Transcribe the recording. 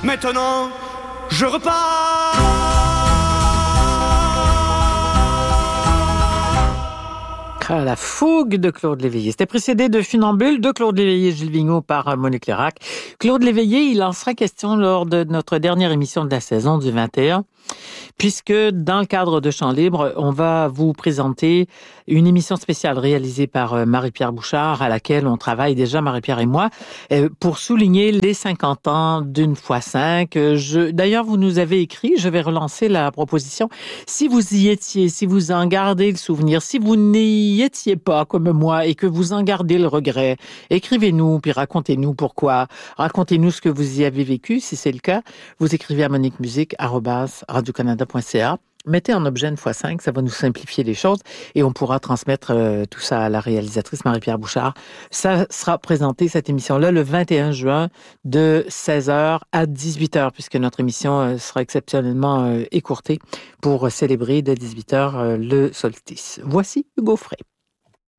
Maintenant, je repars. La fougue de Claude Léveillé. C'était précédé de Funambule de Claude Léveillé et Gilles Vigneault par Monique Lérac. Claude Léveillé, il en sera question lors de notre dernière émission de la saison du 21, puisque dans le cadre de Chant Libre, on va vous présenter une émission spéciale réalisée par Marie-Pierre Bouchard, à laquelle on travaille déjà, Marie-Pierre et moi, pour souligner les 50 ans d'une fois 5. D'ailleurs, vous nous avez écrit, je vais relancer la proposition. Si vous y étiez, si vous en gardez le souvenir, si vous n'y étiez pas comme moi et que vous en gardez le regret, écrivez-nous puis racontez-nous pourquoi. Racontez-nous ce que vous y avez vécu. Si c'est le cas, vous écrivez à moniquemusique@radiocanada.ca. Mettez en objet une fois 5, ça va nous simplifier les choses et on pourra transmettre tout ça à la réalisatrice Marie-Pierre Bouchard. Ça sera présenté, cette émission-là, le 21 juin de 16h à 18h, puisque notre émission sera exceptionnellement écourtée pour célébrer dès 18h le solstice. Voici Hugo Frey.